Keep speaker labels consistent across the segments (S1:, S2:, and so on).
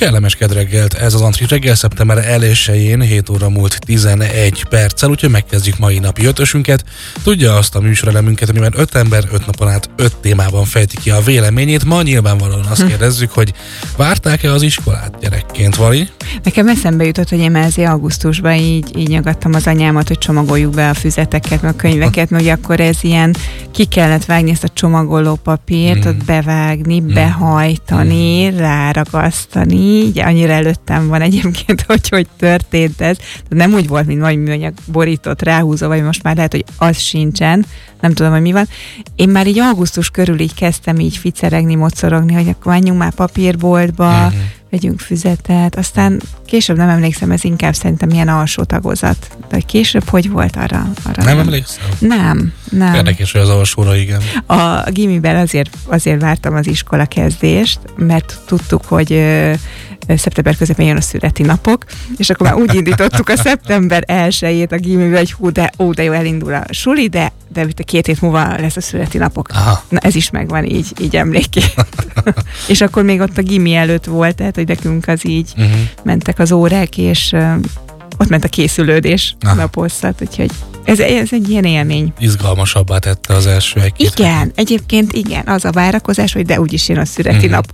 S1: Kellemes kedreggelt, ez az Antrit reggel szeptember 1-én 7 óra múlt 11 perccel, úgyhogy megkezdjük mai napi ötösünket. Tudja azt a műsorelemünket, amiben 5 ember 5 napon át 5 témában fejti ki a véleményét. Ma nyilvánvalóan azt kérdezzük, hogy várták-e az iskolát gyerekként, Vali?
S2: Nekem eszembe jutott, hogy én már azért augusztusban így nyugodtam az anyámat, hogy csomagoljuk be a füzeteket, meg a könyveket, mert akkor ez ilyen, ki kellett vágni ezt a csomagoló papírt, ott bevágni, behajtani, ráragasztani. Így annyira előttem van egyébként, hogy történt ez. De nem úgy volt, mint valami műanyag borított, ráhúzó, vagy most már lehet, hogy az sincsen. Nem tudom, hogy mi van. Én már így augusztus körül így kezdtem így ficeregni, mocorogni, hogy akkor menjünk már papírboltba, vegyünk füzetet. Aztán később nem emlékszem, ez inkább szerintem ilyen alsó tagozat. De később hogy volt arra
S1: nem emlékszem?
S2: Nem.
S1: Érdekes, hogy az alsóra, igen.
S2: A gimiben azért vártam az iskola kezdést, mert tudtuk, hogy szeptember közepén jön a születi napok, és akkor már úgy indítottuk a szeptember 1-jét a gimiben, hogy de jó, elindul a suli, de 2 hét múlva lesz a születi napok. Aha. Na, ez is megvan így emlékként. És akkor még ott a gimi előtt volt, tehát hogy nekünk az így mentek az órák, és ott ment a készülődés naposszat, úgyhogy ez egy ilyen élmény.
S1: Izgalmasabbá tette az első egy-két.
S2: Igen, egyébként igen, az a várakozás, hogy de úgyis jön a születi nap.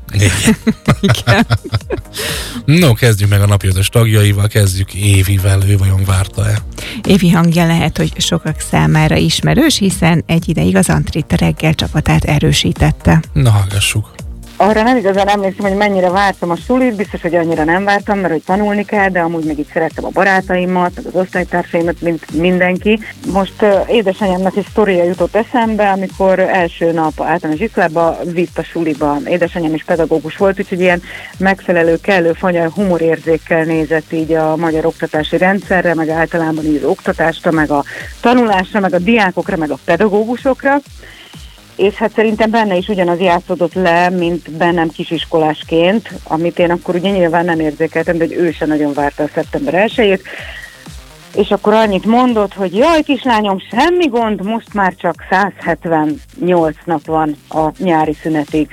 S2: Igen.
S1: No, kezdjük meg a napi 5-ös tagjaival, kezdjük Évivel, ő vajon várta-e?
S2: Évi hangja lehet, hogy sokak számára ismerős, hiszen egy ideig az Antrit reggel csapatát erősítette.
S1: Na, hallgassuk.
S3: Arra nem igazán emlékszem, hogy mennyire vártam a sulit, biztos, hogy annyira nem vártam, mert hogy tanulni kell, de amúgy meg itt szerettem a barátaimat, meg az osztálytársaimat, mint mindenki. Most édesanyámnak egy sztoria jutott eszembe, amikor első nap általános iskolába vitt a suliba. Édesanyám is pedagógus volt, úgyhogy ilyen megfelelő, kellő fanyar humorérzékkel nézett így a magyar oktatási rendszerre, meg általában így az oktatásra, meg a tanulásra, meg a diákokra, meg a pedagógusokra. És hát szerintem benne is ugyanaz játszódott le, mint bennem kisiskolásként, amit én akkor ugye nyilván nem érzékeltem, de hogy ő se nagyon várta a szeptember 1-jét. És akkor annyit mondott, hogy jaj, kislányom, semmi gond, most már csak 178 nap van a nyári szünetig.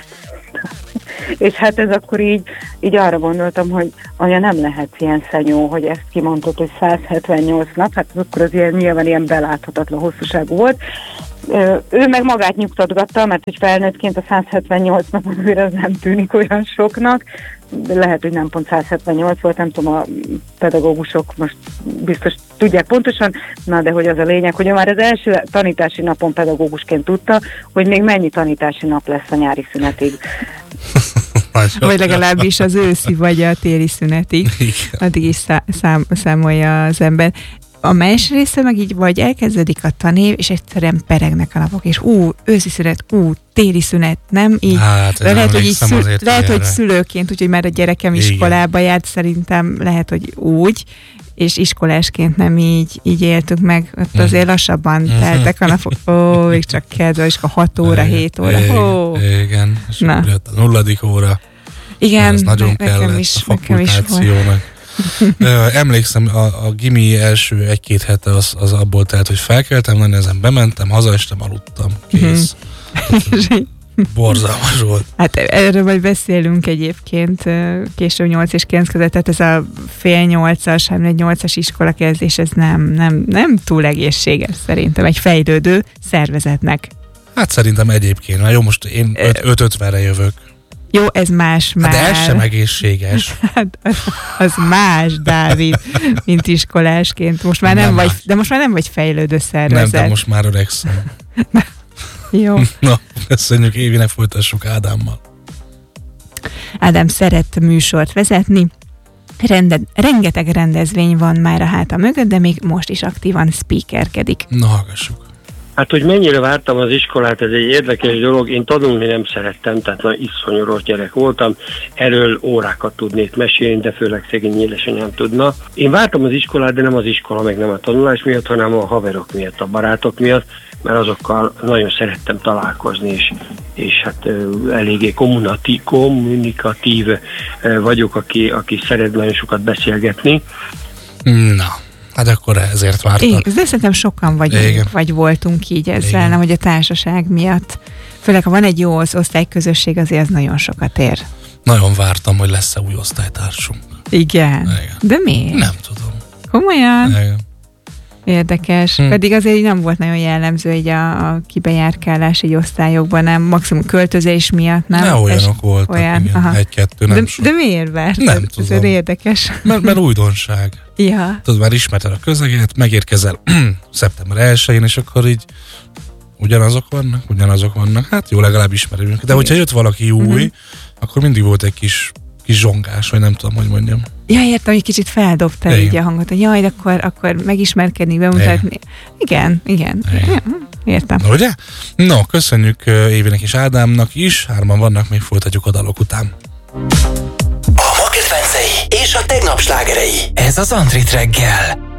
S3: És hát ez akkor így arra gondoltam, hogy anya, nem lehet ilyen szenyó, hogy ezt kimondott, hogy 178 nap, hát akkor az nyilván ilyen beláthatatlan hosszúságú volt. Ő meg magát nyugtatgatta, mert hogy felnőttként a 178 nap azért az nem tűnik olyan soknak, de lehet, hogy nem pont 178 volt, nem tudom, a pedagógusok most biztos tudják pontosan, na de hogy az a lényeg, hogy ő már az első tanítási napon pedagógusként tudta, hogy még mennyi tanítási nap lesz a nyári szünetig.
S2: Vagy legalábbis az őszi vagy a téli szünetig. Addig is számolja az ember. A más része meg így vagy elkezdődik a tanév, és egyszerűen peregnek a napok, és őszi szünet, téli szünet, nem? Így,
S1: hát,
S2: lehet, hogy szülőként, úgyhogy már a gyerekem iskolába járt, szerintem lehet, hogy úgy, és iskolásként nem így éltük meg, ott azért lassabban teltek a napok, még csak kedve, és a 6 óra, 7 óra,
S1: Igen, és a 0. óra.
S2: Igen,
S1: ez nagyon kellett a fakultációnak. Emlékszem, a gimi első 1-2 hete az abból telt, hogy felkeltem, nagyon ezen bementem, hazaestem, aludtam, kész. Borzalmas volt.
S2: Hát erről majd beszélünk egyébként később 8 és 9 között, tehát ez a fél 8-as, 8-as iskola kezdés, ez nem túl egészséges szerintem egy fejlődő szervezetnek.
S1: Hát szerintem egyébként, na jó, most én 5-50-re jövök.
S2: Jó, ez más már.
S1: Hát de ez sem egészséges.
S2: Hát az más, Dávid, mint iskolásként. Most már nem vagy fejlődő szervezet.
S1: Nem, de most már öregszem.
S2: Jó.
S1: Na, köszönjük Évinek, folytassuk Ádámmal.
S2: Ádám szeret műsort vezetni. Rengeteg rendezvény van már a háta mögött, de még most is aktívan speakerkedik.
S1: Na, hallgassuk.
S4: Hát, hogy mennyire vártam az iskolát, ez egy érdekes dolog. Én tanulni nem szerettem, tehát iszonyú rossz gyerek voltam. Erről órákat tudnék mesélni, de főleg szegény édesanyám tudna. Én vártam az iskolát, de nem az iskola, meg nem a tanulás miatt, hanem a haverok miatt, a barátok miatt, mert azokkal nagyon szerettem találkozni, és hát eléggé kommunikatív vagyok, aki szeret nagyon sokat beszélgetni.
S1: Na, hát akkor ezért vártam.
S2: Igen, de szerintem sokan vagyunk, vagy voltunk így ezzel, nem, hogy a társaság miatt. Főleg, ha van egy jó osztályközösség, azért az nagyon sokat ér.
S1: Nagyon vártam, hogy lesz-e új osztálytársunk.
S2: Igen. De miért?
S1: Nem tudom.
S2: Komolyan?
S1: Igen.
S2: Érdekes. Pedig azért így nem volt nagyon jellemző így a kibejárkálás így osztályokban, nem? Maximum költözés miatt, nem?
S1: Ne olyanok voltak, igen. Egy-kettő, nem sok.
S2: De miért vártad?
S1: Nem tudom.
S2: Ez érdekes.
S1: Mert újdonság.
S2: Ja.
S1: Tudod, már ismerted a közeget, megérkezel szeptember 1-én, és akkor így ugyanazok vannak. Hát jó, legalább ismerünk. De hogyha jött valaki új, akkor mindig volt egy kis zsongás, vagy nem tudom, hogy mondjam.
S2: Ja, értem, hogy kicsit feldobtál így a hangot, hogy jaj, akkor megismerkedni, bemutatni. Igen. Értem.
S1: Ugye? No, köszönjük Évinek és Ádámnak is, 3 vannak, még folytatjuk a dalok után.
S5: A ma kedvencei és a tegnap slágerei. Ez az Antrit reggel.